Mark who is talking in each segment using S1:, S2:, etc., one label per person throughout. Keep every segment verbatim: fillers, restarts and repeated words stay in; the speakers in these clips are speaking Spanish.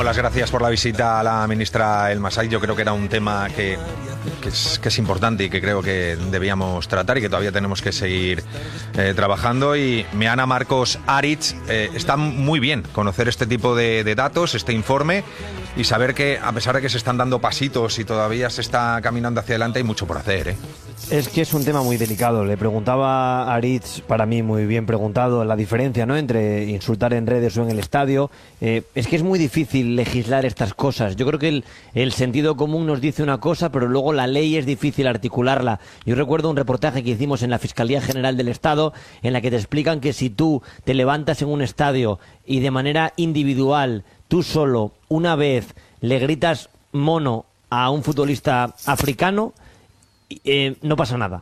S1: las gracias por la visita a la ministra El Masai. Yo creo que era un tema que, que, es, que es importante y que creo que debíamos tratar y que todavía tenemos que seguir eh, trabajando. Y Meana Marcos Aritz, eh, está muy bien conocer este tipo de, de datos, este informe, y saber que a pesar de que se están dando pasitos y todavía se está caminando hacia adelante, hay mucho por hacer, ¿eh?
S2: Es que es un tema muy delicado. Le preguntaba a Aritz, para mí muy bien preguntado, la diferencia, ¿no?, entre insultar en redes o en el estadio. Eh, es que es muy difícil legislar estas cosas. Yo creo que el, el sentido común nos dice una cosa, pero luego la ley es difícil articularla. Yo recuerdo un reportaje que hicimos en la Fiscalía General del Estado en la que te explican que si tú te levantas en un estadio y de manera individual, tú solo, una vez, le gritas mono a un futbolista africano, Eh, no pasa nada.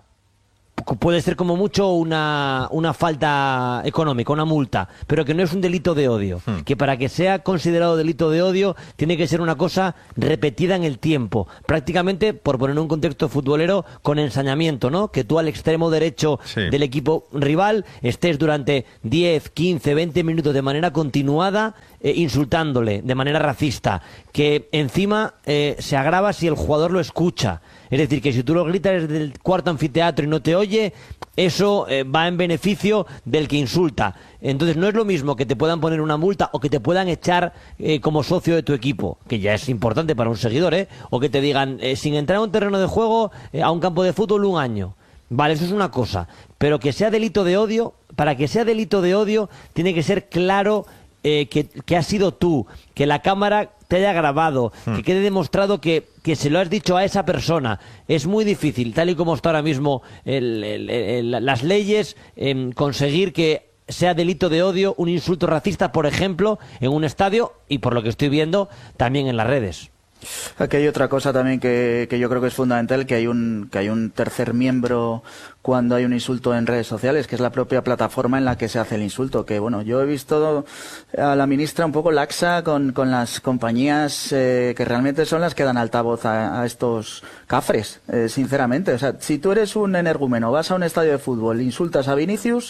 S2: Puede ser como mucho una, una falta económica, una multa, pero que no es un delito de odio. Hmm. Que para que sea considerado delito de odio tiene que ser una cosa repetida en el tiempo. Prácticamente, por poner un contexto futbolero, con ensañamiento, ¿no? Que tú al extremo derecho sí. del equipo rival estés durante diez, quince, veinte minutos de manera continuada eh, insultándole de manera racista. Que encima eh, se agrava si el jugador lo escucha. Es decir, que si tú lo gritas desde el cuarto anfiteatro y no te oye, eso eh, va en beneficio del que insulta. Entonces no es lo mismo que te puedan poner una multa o que te puedan echar eh, como socio de tu equipo, que ya es importante para un seguidor, ¿eh? O que te digan, eh, sin entrar a un terreno de juego, eh, a un campo de fútbol un año. Vale, eso es una cosa. Pero que sea delito de odio, para que sea delito de odio, tiene que ser claro eh, que, que has sido tú, que la cámara te haya grabado, hmm. que quede demostrado que, que se lo has dicho a esa persona. Es muy difícil, tal y como está ahora mismo el, el, el, las leyes, eh, conseguir que sea delito de odio un insulto racista, por ejemplo, en un estadio y, por lo que estoy viendo, también en las redes.
S3: Aquí hay otra cosa también que, que yo creo que es fundamental, que hay un que hay un tercer miembro cuando hay un insulto en redes sociales, que es la propia plataforma en la que se hace el insulto. Que bueno, yo he visto a la ministra un poco laxa con, con las compañías eh, que realmente son las que dan altavoz a, a estos cafres, eh, sinceramente. O sea, si tú eres un energúmeno, vas a un estadio de fútbol, insultas a Vinicius,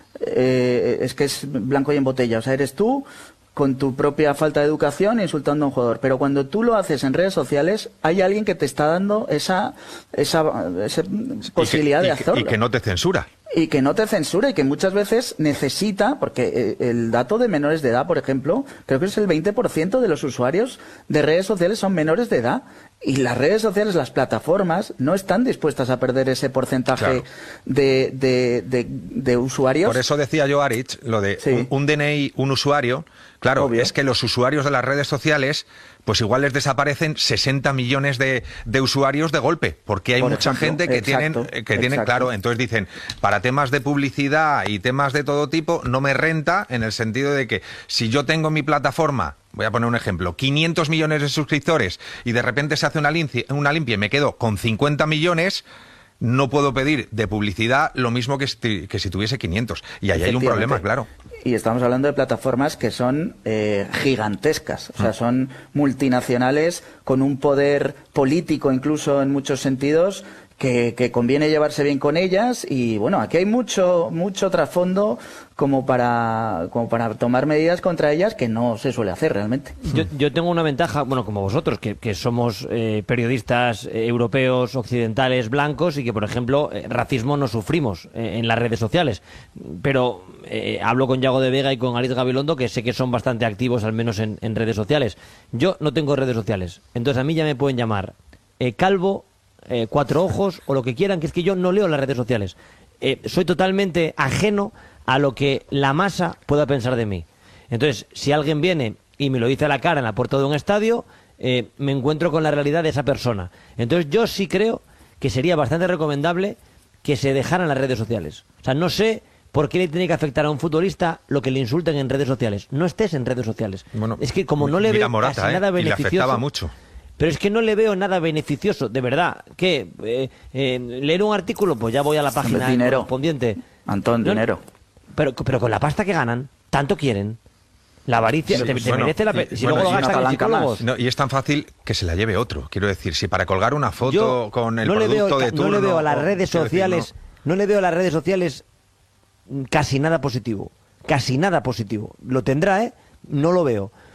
S3: eh, es que es blanco y en botella. O sea, eres tú con tu propia falta de educación insultando a un jugador. Pero cuando tú lo haces en redes sociales, hay alguien que te está dando esa, esa, esa posibilidad
S1: y que,
S3: de hacerlo.
S1: Y que no te censura.
S3: Y que no te censura y que muchas veces necesita, porque el dato de menores de edad, por ejemplo, creo que es el veinte por ciento de los usuarios de redes sociales son menores de edad. Y las redes sociales, las plataformas, no están dispuestas a perder ese porcentaje claro. de, de, de, de usuarios.
S1: Por eso decía yo, Aritz, lo de sí. un, un D N I, un usuario. Claro, obvio. Es que los usuarios de las redes sociales, pues igual les desaparecen sesenta millones de, de usuarios de golpe, porque hay Por mucha ejemplo, gente que
S3: exacto,
S1: tienen, que tienen, claro, entonces dicen, para temas de publicidad y temas de todo tipo, no me renta, en el sentido de que si yo tengo en mi plataforma, voy a poner un ejemplo, quinientos millones de suscriptores y de repente se hace una limpia, una limpia y me quedo con cincuenta millones, no puedo pedir de publicidad lo mismo que si, que si tuviese quinientos. Y ahí hay un problema, claro.
S3: Y estamos hablando de plataformas que son eh, gigantescas, o sea, son multinacionales con un poder político incluso en muchos sentidos que, que conviene llevarse bien con ellas. Y bueno, aquí hay mucho mucho trasfondo como para como para tomar medidas contra ellas, que no se suele hacer realmente.
S2: Yo, yo tengo una ventaja, bueno, como vosotros, que, que somos eh, periodistas eh, europeos, occidentales, blancos, y que, por ejemplo, eh, racismo no sufrimos eh, en las redes sociales. Pero eh, hablo con Yago de Vega y con Aritz Gabilondo, que sé que son bastante activos, al menos en, en redes sociales. Yo no tengo redes sociales, entonces a mí ya me pueden llamar eh, calvo, eh, cuatro ojos o lo que quieran, que es que yo no leo las redes sociales. Eh, soy totalmente ajeno a lo que la masa pueda pensar de mí. Entonces, si alguien viene y me lo dice a la cara en la puerta de un estadio, eh, me encuentro con la realidad de esa persona. Entonces, yo sí creo que sería bastante recomendable que se dejaran las redes sociales. O sea, no sé por qué le tiene que afectar a un futbolista lo que le insulten en redes sociales. No estés en redes sociales. Bueno, es que como no le veo
S1: Morata,
S2: casi
S1: eh,
S2: nada beneficioso...
S1: Y le afectaba mucho.
S2: Pero es que no le veo nada beneficioso, de verdad. ¿Qué? Eh, eh, ¿Leer un artículo? Pues ya voy a la página
S3: dinero.
S2: correspondiente.
S3: Antón,
S2: no,
S3: dinero.
S2: Pero, pero con la pasta que ganan, tanto quieren. La avaricia, sí, te,
S1: bueno,
S2: te merece la pena. Si
S1: bueno,
S2: luego lo gastan en psicólogos.
S1: No, y es tan fácil que se la lleve otro. Quiero decir, si para colgar una foto
S2: Yo
S1: con el
S2: no
S1: producto
S2: le veo,
S1: de turno...
S2: No le veo a las redes sociales,
S1: decir,
S2: no. no le veo a las redes sociales casi nada positivo. Casi nada positivo. Lo tendrá, ¿eh? No lo veo.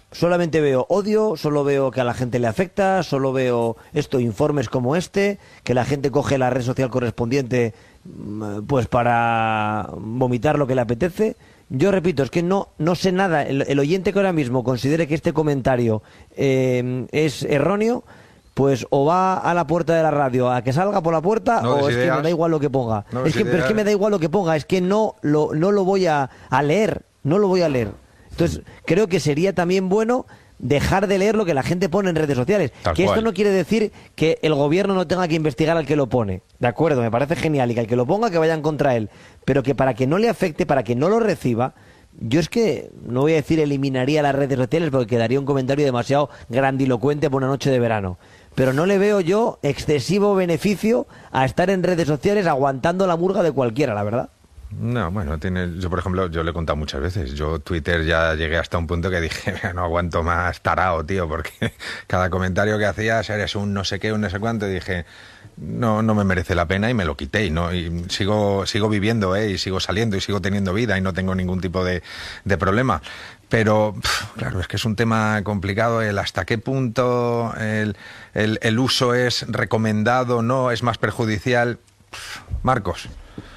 S2: solamente veo odio, solo veo que a la gente le afecta, solo veo esto, informes como este, que la gente coge la red social correspondiente pues para vomitar lo que le apetece. Yo repito, es que no, no sé nada. El, el oyente que ahora mismo considere que este comentario eh, es erróneo, pues o va a la puerta de la radio a que salga por la puerta, no o es ideas. que me da igual lo que ponga. No es que, pero es que me da igual lo que ponga, es que no lo, no lo voy a, a leer, no lo voy a leer. Entonces, creo que sería también bueno dejar de leer lo que la gente pone en redes sociales. Tal que cual. Esto no quiere decir que el gobierno no tenga que investigar al que lo pone. De acuerdo, me parece genial, y que al que lo ponga que vayan contra él. Pero que para que no le afecte, para que no lo reciba, yo es que, no voy a decir eliminaría las redes sociales porque quedaría un comentario demasiado grandilocuente por una noche de verano. Pero no le veo yo excesivo beneficio a estar en redes sociales aguantando la murga de cualquiera, la verdad.
S1: No, bueno, tiene, yo por ejemplo, yo le he contado muchas veces, yo Twitter ya llegué hasta un punto que dije, no aguanto más tarao, tío, porque cada comentario que hacías eres un no sé qué, un no sé cuánto, y dije, no, no me merece la pena, y me lo quité, y no, y sigo, sigo viviendo, eh, y sigo saliendo, y sigo teniendo vida, y no tengo ningún tipo de, de problema. Pero, pff, claro, es que es un tema complicado, el hasta qué punto el, el, el uso es recomendado, no, es más perjudicial. Pff, Marcos.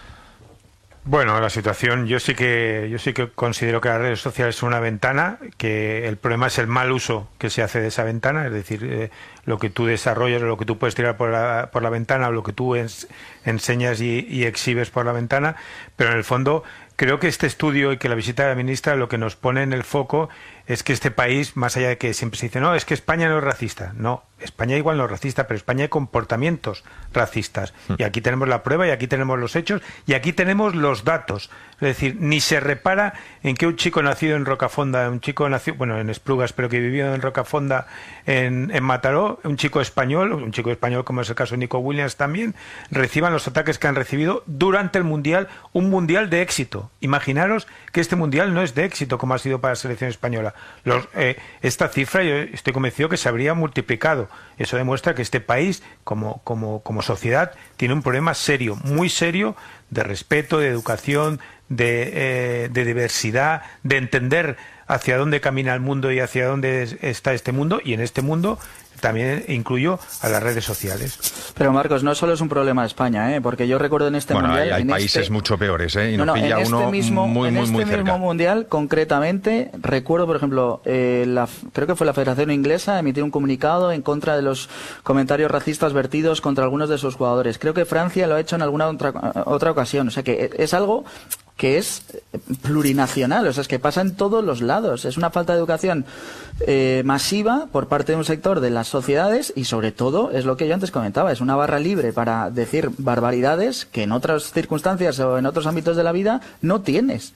S4: Bueno, la situación, yo sí que yo sí que considero que las redes sociales son una ventana, que el problema es el mal uso que se hace de esa ventana, es decir, eh, lo que tú desarrollas, lo que tú puedes tirar por la, por la ventana, o lo que tú ens, enseñas y, y exhibes por la ventana, pero en el fondo creo que este estudio y que la visita de la ministra lo que nos pone en el foco es que este país, más allá de que siempre se dice, no, es que España no es racista. No, España igual no es racista, pero España hay comportamientos racistas. Y aquí tenemos la prueba, y aquí tenemos los hechos, y aquí tenemos los datos. Es decir, ni se repara en que un chico nacido en Rocafonda, un chico nacido, bueno, en Esplugas, pero que vivió en Rocafonda, en, en Mataró, un chico español, un chico español como es el caso de Nico Williams también, reciban los ataques que han recibido durante el Mundial, un Mundial de éxito. Imaginaros que este Mundial no es de éxito como ha sido para la selección española. Los, eh, esta cifra yo estoy convencido que se habría multiplicado. Eso demuestra que este país como, como, como sociedad tiene un problema serio, muy serio, de respeto, de educación, de, eh, de diversidad, de entender hacia dónde camina el mundo y hacia dónde está este mundo, y en este mundo también incluyo a las redes sociales.
S3: Pero Marcos, no solo es un problema de España, ¿eh? Porque yo recuerdo en este
S1: bueno,
S3: mundial...
S1: Hay, hay
S3: en
S1: países
S3: este...
S1: mucho peores, ¿eh? Y
S3: no,
S1: nos
S3: no,
S1: pilla
S3: en
S1: uno
S3: este mismo,
S1: muy,
S3: en
S1: muy,
S3: este
S1: muy
S3: mismo
S1: cerca.
S3: mundial, concretamente, recuerdo, por ejemplo, eh, la, creo que fue la Federación Inglesa emitir un comunicado en contra de los comentarios racistas vertidos contra algunos de sus jugadores. Creo que Francia lo ha hecho en alguna otra, otra ocasión. O sea que es algo que es plurinacional, o sea, es que pasa en todos los lados. Es una falta de educación eh, masiva por parte de un sector de las sociedades, y sobre todo, es lo que yo antes comentaba, es una barra libre para decir barbaridades que en otras circunstancias o en otros ámbitos de la vida no tienes.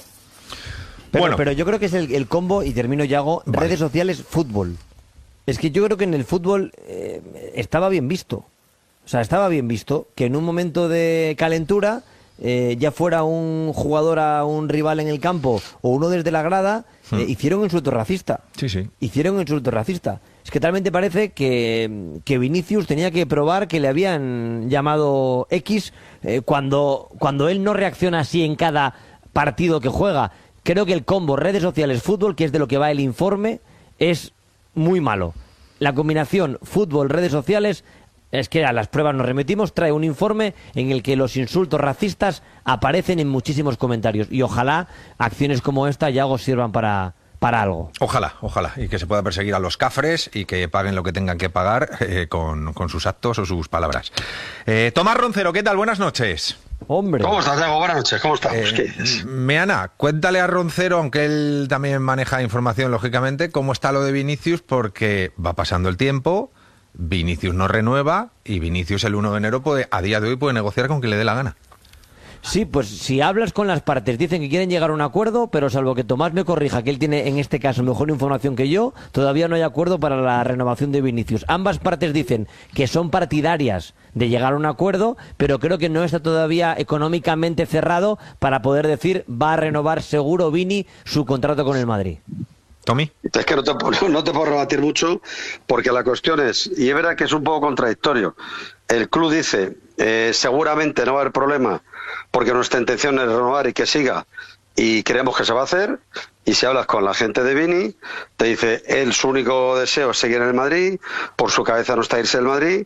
S2: Pero,
S1: bueno.
S2: pero yo creo que es el, el combo, y termino, Yago, vale. Redes sociales, fútbol. Es que yo creo que en el fútbol eh, estaba bien visto. O sea, estaba bien visto que en un momento de calentura... Eh, ya fuera un jugador a un rival en el campo o uno desde la grada, eh, hmm. hicieron un insulto racista.
S1: Sí, sí.
S2: Hicieron un insulto racista. Es que talmente parece que, que Vinicius tenía que probar que le habían llamado X eh, cuando, cuando él no reacciona así en cada partido que juega. Creo que el combo redes sociales, fútbol, que es de lo que va el informe, es muy malo. La combinación fútbol, redes sociales... Es que a las pruebas nos remitimos, trae un informe en el que los insultos racistas aparecen en muchísimos comentarios, y ojalá acciones como esta, Yago, sirvan para, para algo.
S1: Ojalá, ojalá, y que se pueda perseguir a los cafres y que paguen lo que tengan que pagar eh, con, con sus actos o sus palabras. Eh, Tomás Roncero, ¿qué tal? Buenas noches.
S2: Hombre.
S5: ¿Cómo estás, Diego? Buenas noches, ¿cómo estamos?
S1: Eh, Meana, cuéntale a Roncero, aunque él también maneja información, lógicamente, cómo está lo de Vinicius, porque va pasando el tiempo... Vinicius no renueva, y Vinicius el uno de enero puede, a día de hoy puede negociar con quien le dé la gana.
S2: Sí, pues si hablas con las partes, dicen que quieren llegar a un acuerdo, pero salvo que Tomás me corrija, que él tiene en este caso mejor información que yo, todavía no hay acuerdo para la renovación de Vinicius. Ambas partes dicen que son partidarias de llegar a un acuerdo, pero creo que no está todavía económicamente cerrado para poder decir va a renovar seguro Vini su contrato con el Madrid.
S1: Tommy.
S5: Es que no te, no te puedo rebatir mucho, porque la cuestión es, y es verdad que es un poco contradictorio, el club dice, eh, seguramente no va a haber problema, porque nuestra intención es renovar y que siga, y creemos que se va a hacer. Y si hablas con la gente de Vini, te dice, él su único deseo es seguir en el Madrid, por su cabeza no está irse del Madrid,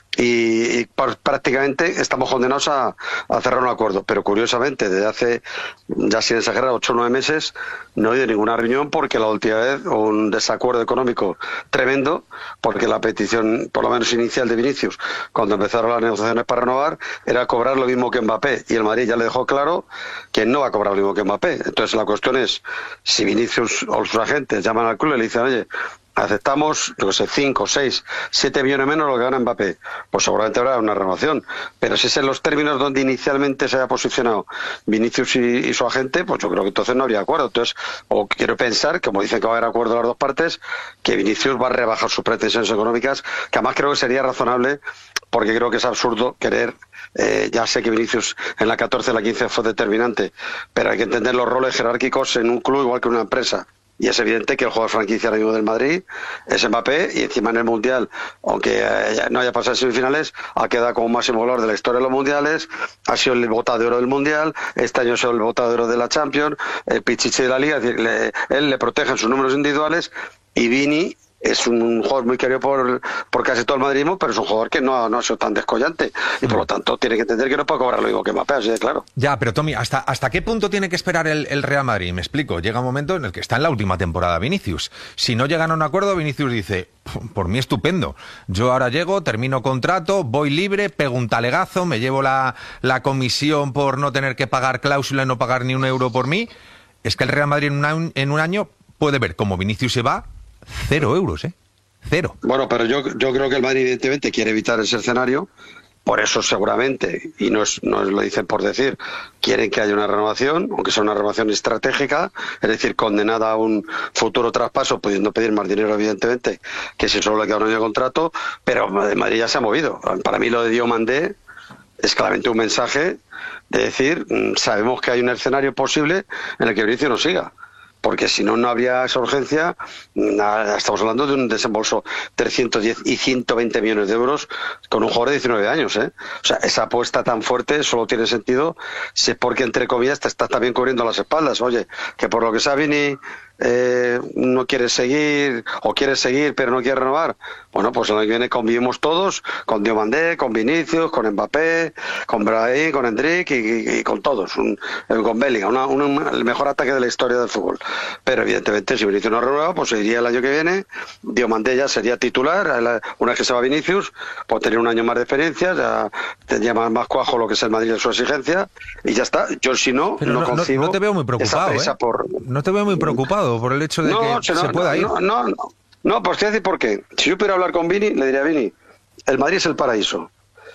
S5: y, y prácticamente estamos condenados a, a cerrar un acuerdo. Pero curiosamente, desde hace, ya sin exagerar, ocho o nueve meses, no he ido a ninguna reunión porque la última vez hubo un desacuerdo económico tremendo, porque la petición, por lo menos inicial de Vinicius, cuando empezaron las negociaciones para renovar, era cobrar lo mismo que Mbappé, y el Madrid ya le dejó claro que no va a cobrar lo mismo que Mbappé. Entonces la cuestión es, si Vinicius o sus agentes llaman al club y le dicen, oye, aceptamos, yo que sé, cinco, seis, siete millones menos lo que gana Mbappé, pues seguramente habrá una renovación. Pero si es en los términos donde inicialmente se haya posicionado Vinicius y, y su agente, pues yo creo que entonces no habría acuerdo. Entonces, o quiero pensar, como dicen que va a haber acuerdo de las dos partes, que Vinicius va a rebajar sus pretensiones económicas, que además creo que sería razonable, porque creo que es absurdo querer. Eh, ya sé que Vinicius en la catorce, la quince fue determinante, pero hay que entender los roles jerárquicos en un club igual que en una empresa. Y es evidente que el jugador franquicia ahora mismo del Madrid es Mbappé, y encima en el Mundial, aunque eh, no haya pasado en semifinales, ha quedado como máximo goleador de la historia de los Mundiales, ha sido el bota de oro del Mundial, este año ha sido el bota de oro de la Champions, el pichichi de la Liga, es decir, le, él le protege en sus números individuales, y Vini es un jugador muy querido por, por casi todo el madridismo, pero es un jugador que no, no ha sido tan descollante, y por lo tanto tiene que entender que no puede cobrar lo mismo que Mbappé, así de claro.
S1: Ya, pero Tommy, ¿hasta, hasta qué punto tiene que esperar el, el Real Madrid? Me explico, llega un momento en el que está en la última temporada Vinicius. Si no llegan a un acuerdo, Vinicius dice, por mí estupendo, yo ahora llego, termino contrato, voy libre, pego un talegazo, me llevo la, la comisión por no tener que pagar cláusula y no pagar ni un euro por mí. Es que el Real Madrid en, una, en un año puede ver como Vinicius se va, cero euros, ¿eh? Cero.
S5: Bueno, pero yo, yo creo que el Madrid evidentemente quiere evitar ese escenario, por eso seguramente, y no es, no es lo dicen por decir, quieren que haya una renovación, aunque sea una renovación estratégica, es decir, condenada a un futuro traspaso, pudiendo pedir más dinero evidentemente, que si solo le queda un año de contrato, pero el Madrid ya se ha movido. Para mí lo de Diomandé es claramente un mensaje de decir, sabemos que hay un escenario posible en el que Vinicius no siga, porque si no, no habría esa urgencia. Estamos hablando de un desembolso trescientos diez y ciento veinte millones de euros con un jugador de diecinueve años, ¿eh? O sea, esa apuesta tan fuerte solo tiene sentido si es porque, entre comillas, te estás también cubriendo las espaldas. Oye, que por lo que sea Vini eh, no quiere seguir, o quiere seguir pero no quiere renovar. Bueno, pues el año que viene convivimos todos, con Diomandé, con Vinicius, con Mbappé, con Brahim, con Endrick y, y, y con todos, un, con Bellingham, una, una, el mejor ataque de la historia del fútbol. Pero evidentemente si Vinicius no renueva, pues iría el año que viene, Diomandé ya sería titular, una vez que se va Vinicius, pues tener un año más de experiencia, ya tendría más, más cuajo lo que es el Madrid en su exigencia, y ya está. Yo si no,
S1: Pero
S5: no,
S1: no
S5: concibo
S1: no te veo muy preocupado,
S5: esa
S1: ¿eh?
S5: por...
S1: No te veo muy preocupado por el hecho de
S5: no,
S1: que
S5: no,
S1: se
S5: no,
S1: pueda ir.
S5: No, no, no, no, pues te voy a decir por qué. Si yo pudiera hablar con Vini, le diría a Vini, el Madrid es el paraíso.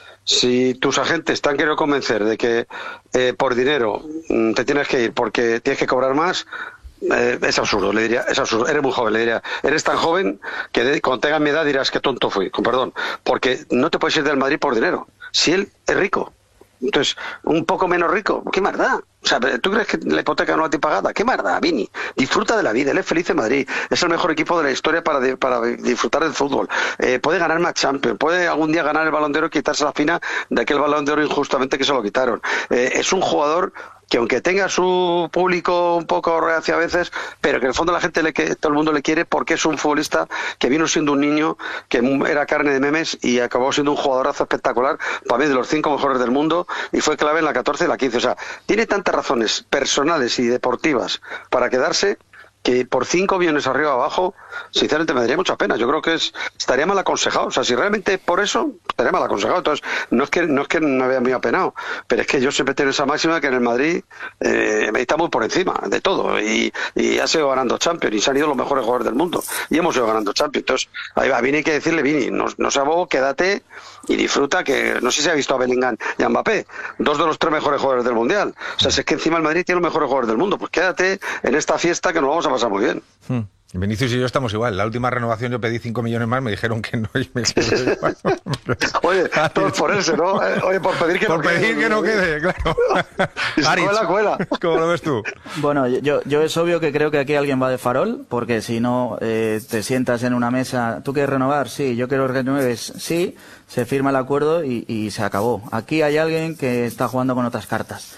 S5: Si tus agentes te han querido convencer de que eh, por dinero mm, te tienes que ir porque tienes que cobrar más, eh, es absurdo, le diría, es absurdo. Eres muy joven, le diría, eres tan joven que de, cuando tengas mi edad dirás que tonto fui, con perdón, porque no te puedes ir del Madrid por dinero. Si él es rico, entonces, un poco menos rico, ¿qué más da? O sea, ¿tú crees que la hipoteca no la tiene pagada? ¿Qué más da, Vini? Disfruta de la vida, él es feliz en Madrid, es el mejor equipo de la historia para, de, para disfrutar del fútbol. Eh, puede ganar más Champions, puede algún día ganar el Balón de Oro y quitarse la fina de aquel Balón de Oro injustamente que se lo quitaron. Eh, es un jugador que aunque tenga su público un poco reacio a veces, pero que en el fondo la gente, le, que todo el mundo le quiere porque es un futbolista que vino siendo un niño, que era carne de memes y acabó siendo un jugadorazo espectacular, para mí de los cinco mejores del mundo, y fue clave en la catorce y la quince. O sea, tiene tantas razones personales y deportivas para quedarse, que por cinco millones arriba o abajo, sinceramente me daría mucha pena. Yo creo que es, estaría mal aconsejado. O sea, si realmente por eso, estaría mal aconsejado. Entonces, no es que no es que me vea muy apenado, pero es que yo siempre tengo esa máxima que en el Madrid eh, está muy por encima de todo. Y, y ha sido ganando Champions y se han ido los mejores jugadores del mundo. Y hemos ido ganando Champions. Entonces, ahí va, Vini, hay que decirle, Vini, no, no seas bobo, quédate y disfruta, que no sé si ha visto a Bellingham y a Mbappé, dos de los tres mejores jugadores del Mundial. O sea, si es que encima el Madrid tiene los mejores jugadores del mundo, pues quédate en esta fiesta que nos vamos a pasar muy bien.
S1: Hmm. Vinicius y yo estamos igual. La última renovación yo pedí cinco millones más, me dijeron que no y me quedé igual.
S5: Oye, todos por eso, ¿no? Oye, por pedir que
S1: por
S5: no
S1: pedir
S5: quede.
S1: que no quede, claro.
S5: Y se
S1: Aritz,
S5: cuela, cuela.
S1: ¿cómo lo ves tú?
S3: Bueno, yo, yo es obvio que creo que aquí alguien va de farol, porque si no eh, te sientas en una mesa, ¿tú quieres renovar? Sí, yo quiero que renueves, sí, se firma el acuerdo y, y se acabó. Aquí hay alguien que está jugando con otras cartas.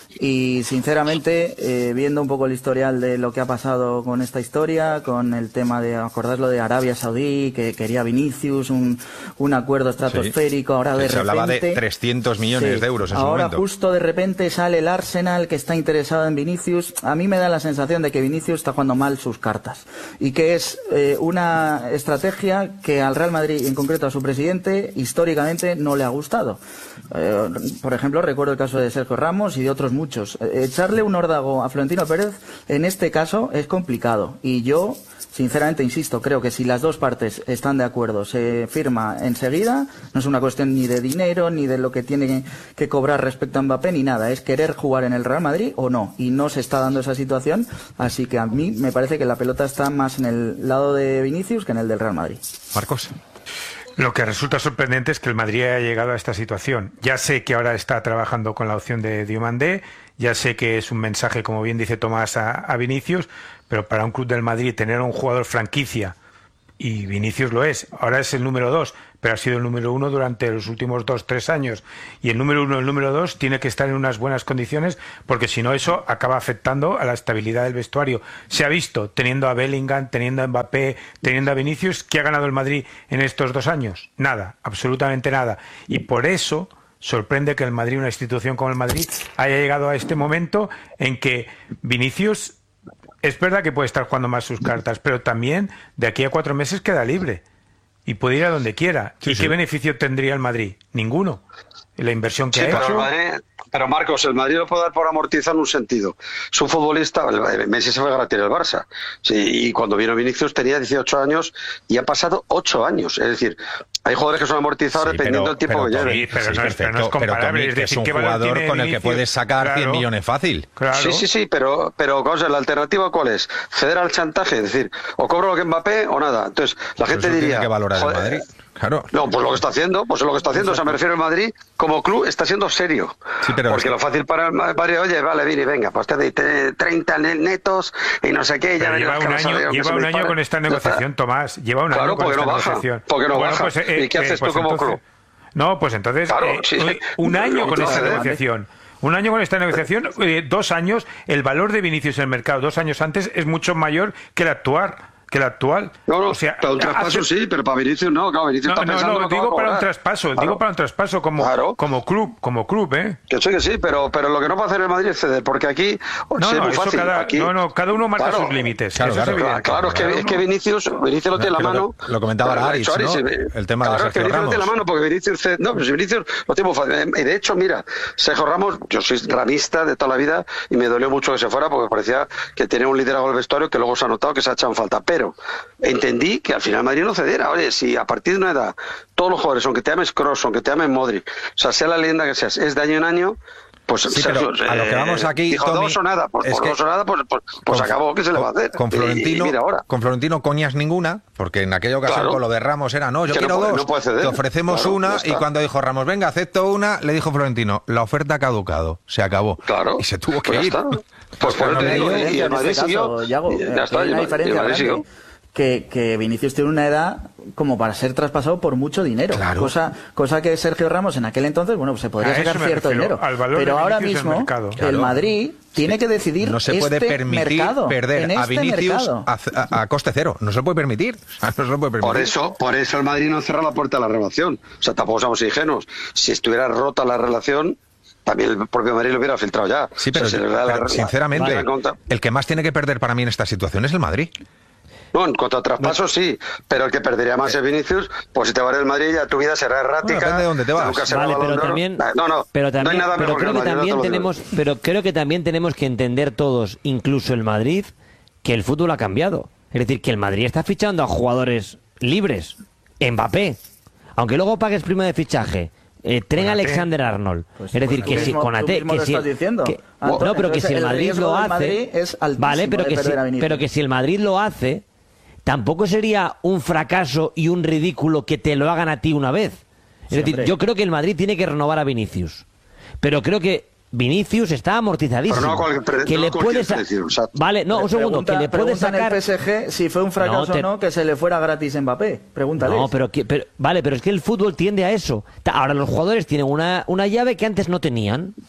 S3: Y sinceramente, eh, viendo un poco el historial de lo que ha pasado con esta historia, con el tema de, acordarlo de Arabia Saudí, que quería Vinicius, un, un acuerdo estratosférico, sí. ahora de
S1: se
S3: repente...
S1: hablaba de trescientos millones
S3: sí,
S1: de euros en su
S3: ahora
S1: momento.
S3: justo de repente sale el Arsenal que está interesado en Vinicius. A mí me da la sensación de que Vinicius está jugando mal sus cartas y que es eh, una estrategia que al Real Madrid, en concreto a su presidente, históricamente no le ha gustado. Eh, por ejemplo, recuerdo el caso de Sergio Ramos y de otros muchos. Echarle un órdago a Florentino Pérez en este caso es complicado y yo sinceramente insisto, creo que si las dos partes están de acuerdo, se firma enseguida, no es una cuestión ni de dinero ni de lo que tiene que cobrar respecto a Mbappé ni nada, es querer jugar en el Real Madrid o no, y no se está dando esa situación, así que a mí me parece que la pelota está más en el lado de Vinicius que en el del Real Madrid.
S1: Marcos.
S4: Lo que resulta sorprendente es que el Madrid haya llegado a esta situación. Ya sé que ahora está trabajando con la opción de Diomandé, ya sé que es un mensaje, como bien dice Tomás, a, a Vinicius, pero para un club del Madrid tener un jugador franquicia, y Vinicius lo es, ahora es el número dos, pero ha sido el número uno durante los últimos dos, tres años, y el número uno y el número dos tiene que estar en unas buenas condiciones, porque si no eso acaba afectando a la estabilidad del vestuario. Se ha visto, teniendo a Bellingham, teniendo a Mbappé, teniendo a Vinicius, ¿qué ha ganado el Madrid en estos dos años? Nada, absolutamente nada, y por eso sorprende que el Madrid, una institución como el Madrid, haya llegado a este momento en que Vinicius... Es verdad que puede estar jugando más sus cartas, pero también de aquí a cuatro meses queda libre y puede ir a donde quiera.
S1: Sí,
S4: ¿Y
S1: sí.
S4: qué beneficio tendría el Madrid? Ninguno. La inversión que
S5: sí,
S4: ha
S5: pero
S4: hecho...
S5: El Madrid, pero Marcos, el Madrid lo puede dar por amortizar en un sentido. Es un futbolista, Messi se fue gratis del Barça, sí, y cuando vino Vinicius tenía dieciocho años y ha pasado ocho años. Es decir, hay jugadores que son amortizados
S1: Sí,
S5: dependiendo
S1: pero-
S5: del tiempo
S1: pero
S5: que
S1: Tommy,
S5: lleven.
S4: pero
S1: sí,
S4: no es-
S1: perfecto,
S4: pero no es comparable,
S1: Tommy,
S4: es
S1: que es
S4: decir,
S1: un
S4: ¿qué valor
S1: jugador
S4: tiene
S1: con el que
S4: Vinicius?
S1: puedes sacar
S4: Claro.
S1: cien millones fácil.
S4: Claro.
S5: Sí, sí, sí, pero, pero cosa, la alternativa ¿cuál es? Ceder al chantaje, es decir, o cobro lo que Mbappé o nada. Entonces, la
S1: Pues
S5: gente
S1: eso
S5: diría...
S1: tiene que valorar el
S5: joder,
S1: Madrid. Claro.
S5: No, pues lo que está haciendo, pues es lo que está haciendo. O sea, me refiero al Madrid como club está siendo serio.
S1: Sí, pero
S5: porque
S1: es que-
S5: lo fácil para el Madrid, oye, vale, Vini, venga, pues te doy treinta netos y no sé qué. Ya
S4: Pero lleva
S5: verás
S4: un
S5: qué vas a ver,
S4: año,
S5: que
S4: lleva
S5: se
S4: un
S5: me
S4: año
S5: dispare.
S4: con esta
S5: Ya está.
S4: negociación, Tomás. Lleva un
S5: Claro,
S4: año con
S5: porque
S4: esta
S5: no baja,
S4: negociación.
S5: porque no
S4: Bueno,
S5: baja.
S4: pues, eh,
S5: ¿Y qué
S4: eh,
S5: haces
S4: pues
S5: tú como
S4: entonces-
S5: club?
S4: No, pues entonces,
S5: Claro,
S4: eh,
S5: sí.
S4: un año con esta
S5: Entonces,
S4: negociación. Un año con esta negociación, eh, dos años, el valor de Vinicius en el mercado dos años antes es mucho mayor que el actual. Que el actual.
S5: No, no,
S4: o sea,
S5: para un traspaso
S4: hace-
S5: sí, pero para Vinicius no. Claro, Vinicius
S4: No,
S5: está
S4: no,
S5: pensando
S4: no,
S5: lo que va a
S4: digo para un
S5: cobrar.
S4: traspaso,
S5: Claro.
S4: digo para un traspaso como,
S5: Claro.
S4: como club, como club, ¿eh?
S5: Que sí, que sí, pero, pero lo que no puede hacer el Madrid es ceder, porque aquí
S4: No,
S5: sí, es
S4: no,
S5: muy
S4: eso
S5: fácil.
S4: cada,
S5: Aquí,
S4: no, no, cada uno marca
S5: claro,
S4: sus límites.
S1: Claro,
S4: eso
S1: claro,
S4: es evidente.
S5: Claro, es que,
S4: Cada
S5: es que
S4: uno-
S5: Vinicius, Vinicius lo tiene en la
S1: Creo que
S5: mano.
S1: lo comentaba
S5: Pero lo ha
S1: Aritz,
S5: hecho Aritz,
S1: ¿no?
S5: sí,
S1: El tema de
S5: claro, es que
S1: Sergio
S5: Vinicius lo tiene en la
S1: Ramos.
S5: mano, porque Vinicius, ce- no, pues Vinicius lo tiene muy fácil. Y de hecho, mira, Sergio Ramos, yo soy ramista de toda la vida y me dolió mucho que se fuera porque parecía que tenía un liderazgo del vestuario que luego se ha notado que se ha echado en falta. Pero entendí que al final Madrid no cediera. Oye, si a partir de una edad todos los jugadores, aunque te llames Kroos, aunque te llames Modric, o sea, sea la leyenda que seas, es de año en año, pues
S1: Sí,
S5: Sergio,
S1: pero a lo que vamos aquí,
S5: dijo
S1: Tommy,
S5: dos o nada, pues
S1: es
S5: por
S1: que
S5: dos o nada, pues, pues, pues
S1: con-
S5: acabó, ¿qué se le va a hacer?
S1: Con
S5: Y-
S1: Florentino,
S5: y mira ahora.
S1: con Florentino coñas ninguna, porque en aquella ocasión
S5: Claro.
S1: con lo de Ramos era, no, yo
S5: Que no
S1: quiero
S5: puede-
S1: dos,
S5: no puede ceder.
S1: te ofrecemos
S5: Claro,
S1: una,
S5: ya
S1: y
S5: está.
S1: cuando dijo Ramos, venga, acepto una, le dijo Florentino, la oferta ha caducado, se acabó.
S5: Claro.
S1: Y se tuvo que
S5: Pues ya
S1: ir.
S5: está. Pues por eso te digo,
S3: Hay
S5: y el Madrid
S3: este
S5: siguió.
S3: caso, Yago,
S5: y
S3: aquí
S5: ya está,
S3: hay
S5: y
S3: una
S5: el Madrid- y el
S3: diferencia
S5: Madrid
S3: grande,
S5: siguió.
S3: que, que Vinicius tiene una edad como para ser traspasado por mucho dinero,
S1: Claro.
S3: cosa cosa que Sergio Ramos en aquel entonces, bueno, pues se podría
S4: A eso
S3: sacar
S4: me
S3: cierto
S4: refiero,
S3: dinero,
S4: al valor de
S3: pero ahora
S4: Vinicius en
S3: mismo
S4: mercado.
S3: el
S1: Claro.
S3: Madrid tiene que decidir
S1: No se puede
S3: este
S1: permitir
S3: mercado,
S1: perder
S3: en
S1: a
S3: este
S1: Vinicius
S3: mercado.
S1: a, a- a coste cero. No se puede permitir. O sea, no se lo puede permitir.
S5: Por eso, por eso el Madrid no cerra la puerta a la renovación. O sea, tampoco somos ingenuos. Si estuviera rota la relación, también el propio Madrid lo hubiera filtrado ya.
S1: Sí, pero,
S5: O sea, si le da la-
S1: pero
S5: la-
S1: sinceramente,
S5: la contra-
S1: el que más tiene que perder para mí en esta situación es el Madrid.
S5: No, en cuanto a traspasos sí, pero el que perdería más es Vinicius, pues si te vas del Madrid ya tu vida será errática.
S1: Bueno, depende de dónde te vas.
S5: nunca será
S2: Vale,
S5: Balón
S2: pero
S5: de Oro.
S2: también,
S5: No, no,
S2: pero también,
S5: no hay nada
S2: pero
S5: mejor
S2: creo
S5: que
S2: que
S5: el Madrid,
S2: también
S5: no te lo digo.
S2: tenemos, pero creo que también tenemos que entender todos, incluso el Madrid, que el fútbol ha cambiado. Es decir, que el Madrid está fichando a jugadores libres, Mbappé, aunque luego pagues prima de fichaje. Eh, tren
S4: Konaté.
S2: Alexander Arnold.
S3: Pues-
S2: es decir,
S3: pues
S2: que
S3: tú
S2: si
S3: mismo-
S2: con
S3: tú mismo lo
S2: que si
S3: estás diciendo,
S2: que-
S3: Antonio.
S2: no, pero que
S3: Entonces,
S2: si el
S3: el
S2: Madrid
S3: riesgo
S2: lo
S3: del
S2: hace,
S3: Madrid es altísimo
S2: vale, pero
S3: de
S2: que si,
S3: perder a Vinicius.
S2: pero que si el Madrid lo hace, tampoco sería un fracaso y un ridículo que te lo hagan a ti una vez. Es
S3: Sí,
S2: decir,
S3: hombre.
S2: yo creo que el Madrid tiene que renovar a Vinicius, pero creo que Vinicius está amortizadísimo.
S5: Pero no a cualquier pre-
S2: que
S5: no
S2: le
S5: a cualquier
S2: puedes sa-
S5: precio, o sea,
S2: vale, no, un segundo,
S3: Pregunta-
S2: que le puedes
S3: pregunta en
S2: sacar
S3: el P S G si fue un fracaso
S2: No, te-
S3: o no que se le fuera gratis Mbappé. Pregúntale.
S2: No, pero, que, pero vale, pero es que el fútbol tiende a eso. Ta- Ahora los jugadores tienen una, una llave que antes no tenían.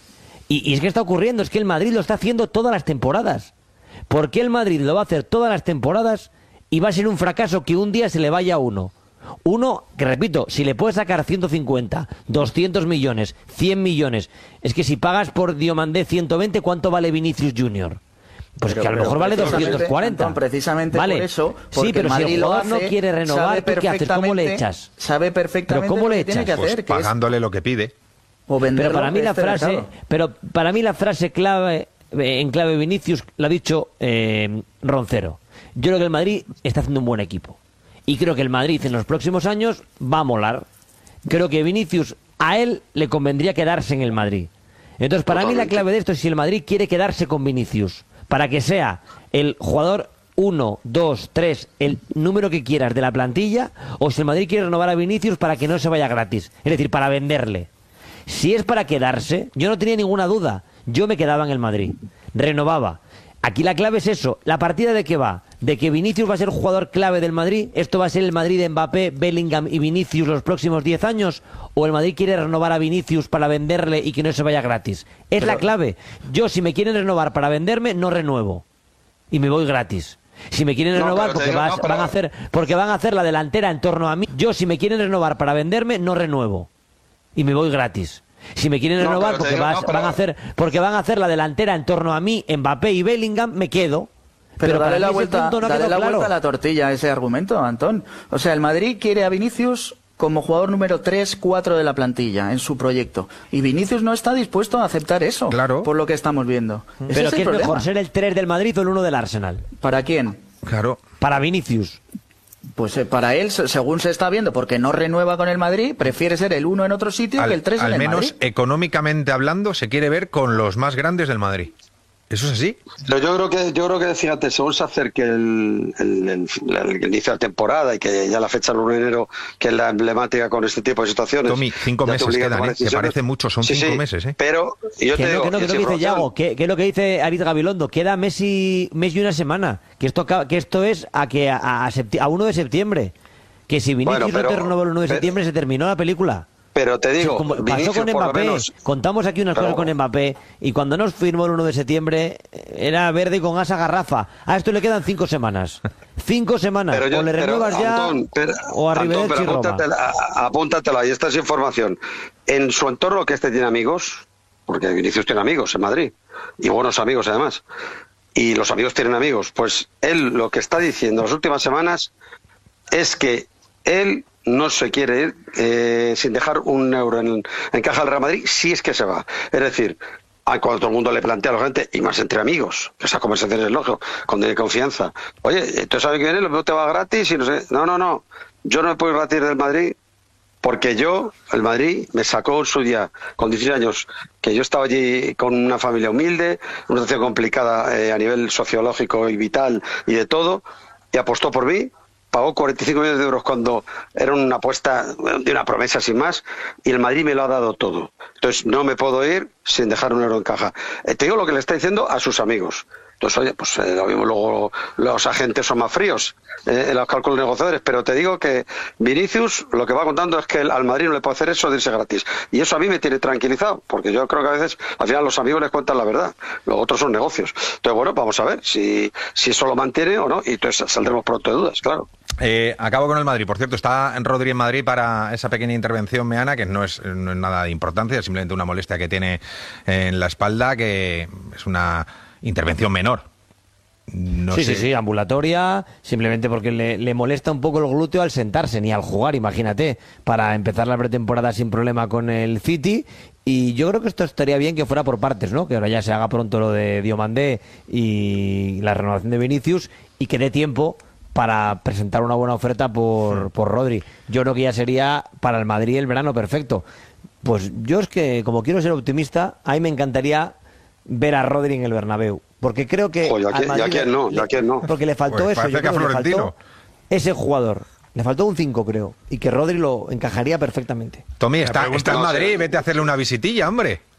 S2: Y, y es que está ocurriendo, es que el Madrid lo está haciendo todas las temporadas. ¿Por qué el Madrid lo va a hacer todas las temporadas y va a ser un fracaso que un día se le vaya a uno? Uno, que repito, si le puedes sacar ciento cincuenta, doscientos millones, cien millones, es que si pagas por Diomandé ciento veinte, ¿cuánto vale Vinicius Junior? Pues pero, que a lo mejor vale doscientos cuarenta.
S3: Antón, precisamente
S2: vale.
S3: por eso, porque
S2: sí, pero
S3: el Madrid
S2: si el jugador
S3: lo hace,
S2: no quiere renovar, ¿tú qué haces? ¿Cómo le echas?
S3: Sabe perfectamente
S2: ¿Pero cómo le
S3: lo que
S2: echas?
S3: tiene que hacer,
S1: pues
S3: que
S1: pagándole
S3: es,
S1: lo que pide.
S3: O
S2: pero para mí la
S3: este
S2: frase,
S3: mercado.
S2: pero para mí la frase clave en clave Vinicius la ha dicho eh, Roncero. Yo creo que el Madrid está haciendo un buen equipo. Y creo que el Madrid en los próximos años va a molar. Creo que Vinicius, a él le convendría quedarse en el Madrid. Entonces, para Totalmente. mí la clave de esto es si el Madrid quiere quedarse con Vinicius, para que sea el jugador uno, dos, tres, el número que quieras de la plantilla, o si el Madrid quiere renovar a Vinicius para que no se vaya gratis. Es decir, para venderle. Si es para quedarse, yo no tenía ninguna duda. Yo me quedaba en el Madrid. Renovaba. Aquí la clave es eso. ¿La partida de qué va? ¿De que Vinicius va a ser jugador clave del Madrid? ¿Esto va a ser el Madrid de Mbappé, Bellingham y Vinicius los próximos diez años? ¿O el Madrid quiere renovar a Vinicius para venderle y que no se vaya gratis? Es Pero... la clave. Yo, si me quieren renovar para venderme, no renuevo. Y me voy gratis. Si me quieren renovar no, porque, digo, vas, no, pero... van a hacer, porque van a hacer la delantera en torno a mí. Yo, si me quieren renovar para venderme, no renuevo. Y me voy gratis. Si me quieren no, renovar porque, digo, vas, no, pero... van a hacer, porque van a hacer la delantera en torno a mí, Mbappé y Bellingham, me quedo.
S3: Pero, pero dale la, vuelta,
S2: no
S3: dale la
S2: claro.
S3: vuelta a la tortilla a ese argumento, Antón. O sea, el Madrid quiere a Vinicius como jugador número tres, cuatro de la plantilla en su proyecto. Y Vinicius no está dispuesto a aceptar eso,
S1: claro.
S3: por lo que estamos viendo.
S2: Pero es ¿qué es problema? Mejor, ser el tres del Madrid o el uno del Arsenal?
S3: ¿Para quién?
S1: Claro.
S2: Para Vinicius.
S3: Pues eh, para él, según se está viendo, porque no renueva con el Madrid, prefiere ser el uno en otro sitio
S1: al,
S3: que el tres en el Madrid.
S1: Al menos económicamente hablando, se quiere ver con los más grandes del Madrid. ¿Eso es así?
S5: Pero yo creo que, yo creo que fíjate, según se acerque el, el, el, el inicio de la temporada y que ya la fecha del uno de enero, que es la emblemática con este tipo de situaciones.
S1: Tommy, cinco meses quedan, ¿eh? Que parece mucho, son sí, cinco sí, meses, ¿eh?
S5: Pero, y yo
S2: que
S5: te
S2: no,
S5: digo,
S2: que no, que no, que dice Yago, que, que es lo que dice Aritz Gabilondo, queda mes y, mes y una semana, que esto, que esto es a que a, a, a uno de septiembre, que si Vinicius bueno, pero, no te renovó el uno de septiembre, pero, se terminó la película.
S5: Pero te digo,
S2: sí, como
S5: Vinicius,
S2: pasó con Mbappé,
S5: menos,
S2: contamos aquí unas
S5: pero...
S2: cosas con Mbappé, y cuando nos firmó el uno de septiembre era verde con asa garrafa. A esto le quedan cinco semanas. Cinco semanas.
S5: Yo,
S2: o le renuevas
S5: pero,
S2: ya
S5: Antón, pero,
S2: o a Rivera y Roma.
S5: Apúntatela, y esta es información. En su entorno, que este tiene amigos, porque Vinicius tiene amigos en Madrid, y buenos amigos además, y los amigos tienen amigos, pues él lo que está diciendo las últimas semanas es que él no se quiere ir eh, sin dejar un euro en, en caja del Real Madrid, si es que se va. Es decir, cuando todo el mundo le plantea a la gente, y más entre amigos, que esa conversación es lógico, con de confianza, oye, ¿tú sabes que viene? ¿Lo te va gratis? Y no sé. No, no, no. Yo no me puedo ir gratis del Madrid porque yo, el Madrid, me sacó en su día, con dieciséis años, que yo estaba allí con una familia humilde, una situación complicada eh, a nivel sociológico y vital y de todo, y apostó por mí. Pagó cuarenta y cinco millones de euros cuando era una apuesta de una promesa sin más, y el Madrid me lo ha dado todo. Entonces no me puedo ir sin dejar un euro en caja. Eh, te digo lo que le está diciendo a sus amigos. Entonces, oye, pues eh, lo mismo luego los agentes son más fríos eh, en los cálculos negociadores, pero te digo que Vinicius lo que va contando es que el, al Madrid no le puede hacer eso de irse gratis. Y eso a mí me tiene tranquilizado, porque yo creo que a veces al final los amigos les cuentan la verdad, los otros son negocios. Entonces, bueno, vamos a ver si, si eso lo mantiene o no, y entonces saldremos pronto de dudas, claro.
S1: Eh, acabo con el Madrid. Por cierto, está Rodri en Madrid para esa pequeña intervención meana, que no es, no es nada de importancia, es simplemente una molestia que tiene en la espalda, que es una intervención menor. No
S2: sí,
S1: sé.
S2: sí, sí, ambulatoria, simplemente porque le, le molesta un poco el glúteo al sentarse, ni al jugar, imagínate, para empezar la pretemporada sin problema con el City. Y yo creo que esto estaría bien que fuera por partes, ¿no? Que ahora ya se haga pronto lo de Diomandé y la renovación de Vinicius, y que dé tiempo para presentar una buena oferta por, por Rodri. Yo creo que ya sería para el Madrid el verano perfecto. Pues yo es que, como quiero ser optimista, a mí me encantaría ver a Rodri en el Bernabéu, porque creo que
S5: oh, ya, que, ya quién no, ya quién no.
S2: Porque le faltó
S1: pues
S2: eso, yo creo
S1: que
S2: que le faltó ese jugador. Le faltó un cinco, creo, y que Rodri lo encajaría perfectamente.
S1: Tommy, está, está en Madrid, vete a hacerle una visitilla, hombre.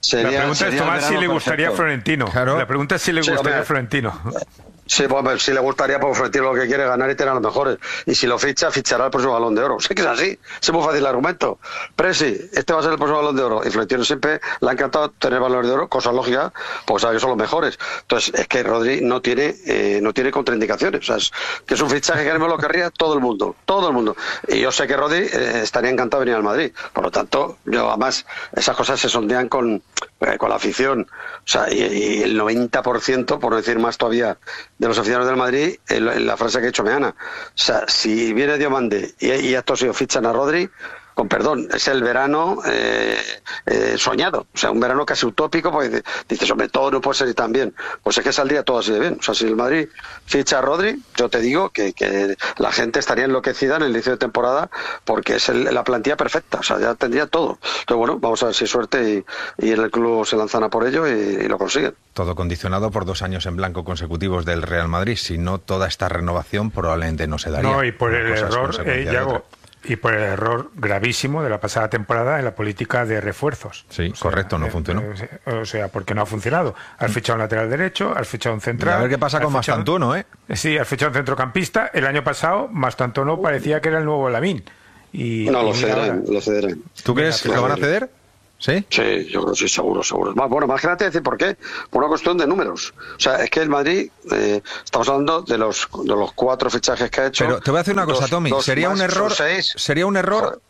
S5: Sería,
S4: la pregunta es, Tomás, si le gustaría a Florentino.
S1: Claro.
S4: La pregunta es si le
S5: Sí,
S4: gustaría
S5: hombre.
S4: a Florentino.
S5: Sí, pues si le gustaría, pues Florentino lo que quiere es ganar y tener a los mejores. Y si lo ficha, fichará el próximo Balón de Oro. Sé que es así, es muy fácil el argumento. Presi, este va a ser el próximo Balón de Oro. Y Florentino siempre le ha encantado tener Balón de Oro, cosa lógica, pues sabe que son los mejores. Entonces, es que Rodri no tiene eh, no tiene contraindicaciones. O sea, es, que es un fichaje que lo querría todo el mundo, todo el mundo. Y yo sé que Rodri eh, estaría encantado de venir al Madrid. Por lo tanto, yo además, esas cosas se sondean con, eh, con la afición. O sea, y, y el noventa por ciento, por no decir más todavía, de los aficionados del Madrid, en la, en la frase que ha hecho Meana. O sea, si viene Diomande y, y estos se fichan a Rodri, con perdón, es el verano eh, eh, soñado, o sea, un verano casi utópico, porque dices, hombre, todo no puede ser tan bien. Pues es que saldría todo así de bien. O sea, si el Madrid ficha a Rodri, yo te digo que, que la gente estaría enloquecida en el inicio de temporada, porque es el, la plantilla perfecta, o sea, ya tendría todo. Entonces, bueno, vamos a ver si hay suerte y, y en el club se lanzan a por ello y, y lo consiguen.
S1: Todo condicionado por dos años en blanco consecutivos del Real Madrid. Si no, toda esta renovación probablemente no se daría.
S4: No, y por el
S1: Una cosa es
S4: error,
S1: consecuencia
S4: eh,
S1: de
S4: Yago,
S1: otra.
S4: y por el error gravísimo de la pasada temporada en la política de refuerzos.
S1: Sí,
S4: O sea,
S1: correcto, no
S4: eh,
S1: funcionó.
S4: eh, O sea, porque no ha funcionado. Has fichado un lateral derecho, has fichado un central.
S1: Y a ver qué pasa
S4: has
S1: con
S4: fichado-
S1: Mastantuono, ¿eh?
S4: Sí, has fichado un centrocampista. El año pasado, Mastantuono parecía que era el nuevo Lamine. Y,
S5: No,
S4: y
S5: lo
S4: mira
S5: cederán,
S4: ahora.
S5: lo cederán.
S1: ¿Tú crees que lo van a ceder? ¿Sí?
S5: Sí, yo creo que sí, seguro, seguro. Más, bueno, más que nada te decir por qué. Por una cuestión de números. O sea, es que el Madrid, eh, estamos hablando de los de los cuatro fichajes que ha hecho.
S1: Pero te voy a decir una cosa,
S5: dos-
S1: Tommy.
S5: dos
S1: Sería
S5: más,
S1: un error,
S5: son seis.
S1: sería un error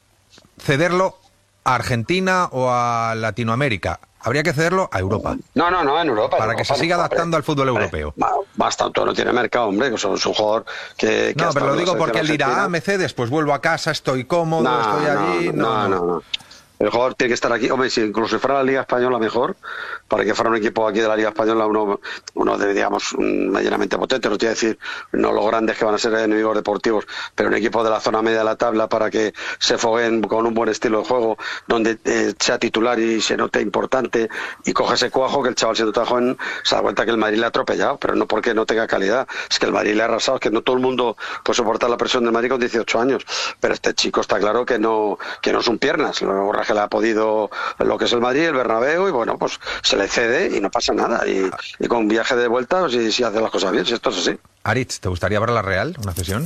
S1: cederlo a Argentina o a Latinoamérica. Habría que cederlo a Europa.
S5: No, no, no, en Europa.
S1: Para
S5: en
S1: que se
S5: Europa,
S1: siga
S5: no,
S1: adaptando
S5: hombre.
S1: al fútbol
S5: Hombre,
S1: europeo.
S5: ba- Bastante no tiene mercado, hombre, que es un es un jugador que... que
S1: No,
S5: ha
S1: pero
S5: estado
S1: lo
S5: en la
S1: digo porque él
S5: selección
S1: dirá, ah,
S5: argentina.
S1: me cedes, pues vuelvo a casa, estoy cómodo,
S5: No,
S1: estoy allí.
S5: no, no, no, no. El jugador tiene que estar aquí. Hombre, si incluso si fuera la Liga Española mejor, para que fuera un equipo aquí de la Liga Española, uno, uno de, digamos, un- medianamente potente, no te voy a decir no los grandes que van a ser enemigos deportivos, pero un equipo de la zona media de la tabla para que se foguen con un buen estilo de juego, donde eh, sea titular y se note importante y coge ese cuajo que el chaval siendo tan joven se da cuenta que el Madrid le ha atropellado, pero no porque no tenga calidad, es que el Madrid le ha arrasado, es que no todo el mundo puede soportar la presión del Madrid con dieciocho años, pero este chico está claro que no, que no es un piernas, lo que le ha podido lo que es el Madrid, el Bernabéu, y bueno, pues se le cede y no pasa nada. Y, y con un viaje de vuelta, pues, si, si hace las cosas bien, si esto es así.
S1: Aritz, ¿te gustaría ver la Real, una cesión?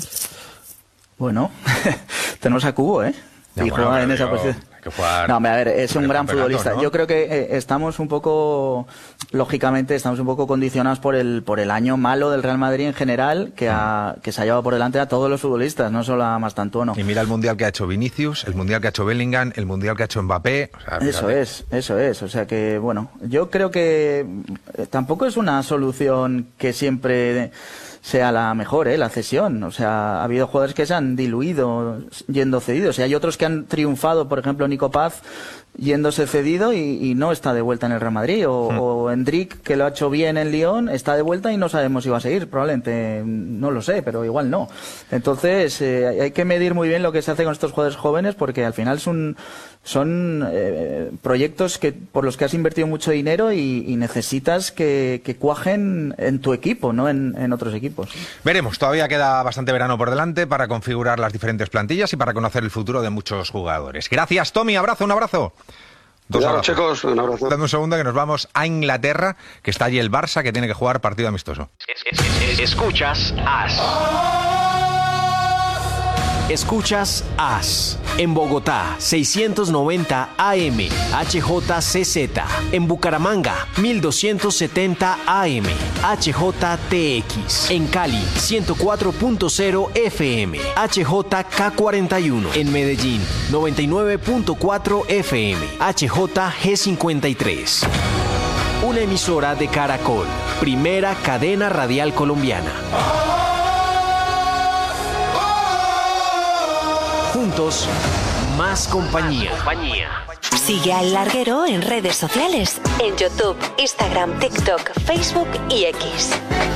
S3: Bueno, tenemos a Cubo, ¿eh?
S1: Ya,
S3: y
S1: bueno,
S3: juega en
S1: pero
S3: esa
S1: digo,
S3: posición.
S1: hay que jugar
S3: No, hombre, a ver, es un
S1: el
S3: gran
S1: campeonato,
S3: futbolista.
S1: ¿no?
S3: Yo creo que eh, estamos un poco, lógicamente, estamos un poco condicionados por el por el año malo del Real Madrid en general, que, ha, que se ha llevado por delante a todos los futbolistas, no solo a Mastantuono.
S1: Y mira el mundial que ha hecho Vinicius, el mundial que ha hecho Bellingham, el mundial que ha hecho Mbappé. O sea,
S3: Eso
S1: fíjate.
S3: es, eso es. O sea que, bueno, yo creo que eh, tampoco es una solución que siempre sea la mejor, ¿eh? La cesión. O sea, ha habido jugadores que se han diluido yendo cedidos. Y hay otros que han triunfado, por ejemplo, Nico Paz yéndose cedido y, y no está de vuelta en el Real Madrid. O,
S1: Hmm.
S3: o Endrick, que lo ha hecho bien en Lyon, está de vuelta y no sabemos si va a seguir. Probablemente, no lo sé, pero igual no. Entonces, eh, hay que medir muy bien lo que se hace con estos jugadores jóvenes porque al final es un, son eh, proyectos que por los que has invertido mucho dinero y, y necesitas que, que cuajen en tu equipo, no en, en otros equipos.
S1: Veremos, todavía queda bastante verano por delante para configurar las diferentes plantillas y para conocer el futuro de muchos jugadores. Gracias, Tommy, abrazo, un abrazo. Dos
S5: Cuidado,
S1: abrazos.
S5: chicos, un abrazo.
S1: Dame un segundo que nos vamos a Inglaterra, que está allí el Barça, que tiene que jugar partido amistoso.
S6: Escuchas As. Escuchas As. En Bogotá, seiscientos noventa A M, H J C Z. En Bucaramanga, mil doscientos setenta A M, H J T X. En Cali, ciento cuatro punto cero F M, H J K cuarenta y uno. En Medellín, noventa y nueve punto cuatro F M, H J G cincuenta y tres. Una emisora de Caracol, primera cadena radial colombiana. Juntos, más compañía.
S7: Sigue al Larguero en redes sociales, en YouTube, Instagram, TikTok, Facebook y X.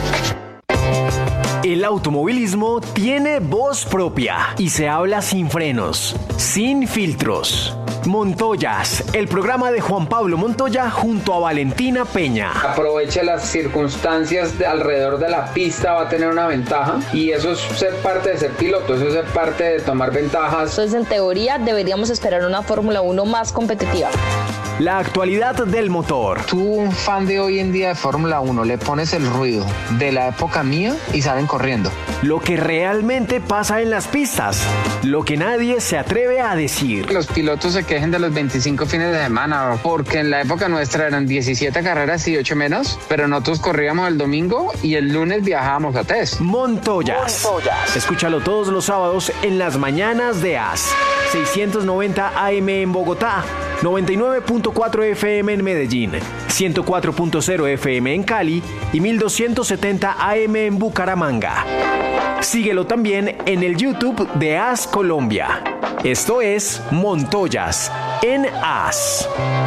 S6: El automovilismo tiene voz propia y se habla sin frenos, sin filtros. Montoyas, el programa de Juan Pablo Montoya junto a Valentina Peña.
S8: Aproveche las circunstancias de alrededor de la pista, va a tener una ventaja y eso es ser parte de ser piloto, eso es ser parte de tomar ventajas.
S9: Entonces, en teoría, deberíamos esperar una Fórmula uno más competitiva.
S6: la actualidad del motor.
S8: Tú, un fan de hoy en día de Fórmula uno, le pones el ruido de la época mía y salen corriendo.
S6: Lo que realmente pasa en las pistas, lo que nadie se atreve a decir.
S8: Los pilotos se quejen de los veinticinco fines de semana, porque en la época nuestra eran diecisiete carreras y ocho menos, pero nosotros corríamos el domingo y el lunes viajábamos a test.
S6: Montoyas. Montoyas. Escúchalo todos los sábados en las mañanas de A S. seiscientos noventa A M en Bogotá, noventa y nueve punto cuatro F M en Medellín, ciento cuatro punto cero F M en Cali y mil doscientos setenta A M en Bucaramanga. Síguelo también en el YouTube de A S Colombia. Esto es Montoyas en A S.